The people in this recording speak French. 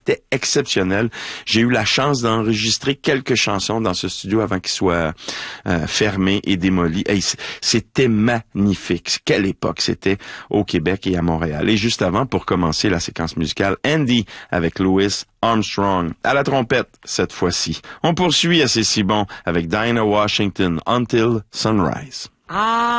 C'était exceptionnel. J'ai eu la chance d'enregistrer quelques chansons dans ce studio avant qu'il soit fermé et démoli. Hey, c'était magnifique. Quelle époque c'était au Québec et à Montréal. Et juste avant, pour commencer la séquence musicale, Andy avec Louis Armstrong à la trompette cette fois-ci. On poursuit à C'est si bon avec Dinah Washington, Until Sunrise.